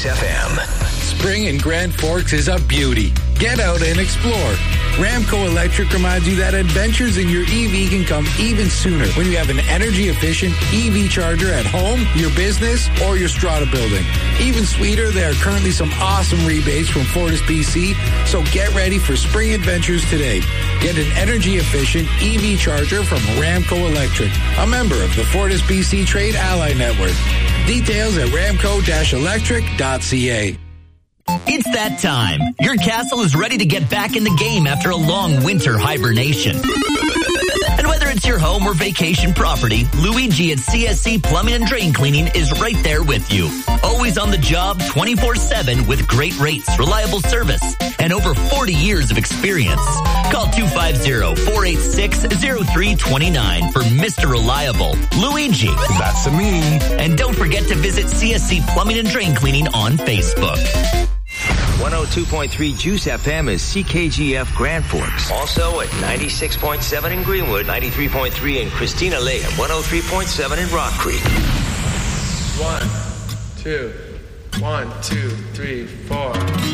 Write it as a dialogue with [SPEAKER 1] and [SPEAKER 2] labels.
[SPEAKER 1] Juice FM.
[SPEAKER 2] Spring in Grand Forks is a beauty. Get out and explore. Ramco Electric reminds you that adventures in your EV can come even sooner when you have an energy-efficient EV charger at home, your business, or your strata building. Even sweeter, there are currently some awesome rebates from Fortis BC, so get ready for spring adventures today. Get an energy-efficient EV charger from Ramco Electric, a member of the Fortis BC Trade Ally Network. Details at ramco-electric.ca.
[SPEAKER 3] It's that time. Your castle is ready to get back in the game after a long winter hibernation. And whether it's your home or vacation property, Luigi at CSC Plumbing and Drain Cleaning is right there with you. Always on the job 24/7 with great rates, reliable service, and over 40 years of experience. Call 250-486-0329 for Mr. Reliable, Luigi.
[SPEAKER 1] That's a me.
[SPEAKER 3] And don't forget to visit CSC Plumbing and Drain Cleaning on Facebook.
[SPEAKER 4] 102.3 Juice FM is CKGF Grand Forks. Also at 96.7 in Greenwood, 93.3 in Christina Lake, and 103.7 in Rock Creek.
[SPEAKER 5] 1, 2, 1, 2, 3, 4.